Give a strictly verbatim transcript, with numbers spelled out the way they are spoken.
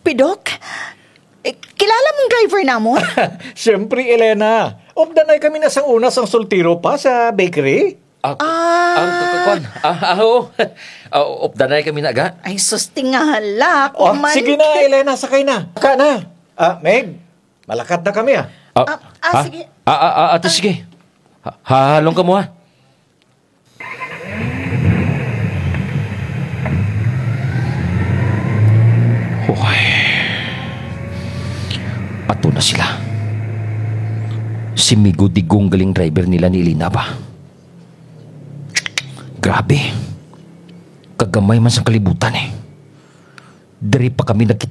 Pidok, eh, kilala mong driver namon? Siyempre, Elena. Obdanay kami na sang una sang sultiro pa sa bakery. Ah, Ah. ang kakakon. Ah, ah, oo. Ah, opdanay kami na ga. Ay, sus, tingala. Oh, Kuman- sige na, Elena, sakay na. Saka na. Ah, Meg, malakad na kami ah. Ah, Ah, ah, ha? sige. Ah, ah, ah, ate, sige. Ha- Halong ka mo, ha? Uy. Ato na sila. Si Migo Digong galing driver nila ni Elena ba? Grabe. Kagamay man sa kalibutan eh. Dari pa kami nakita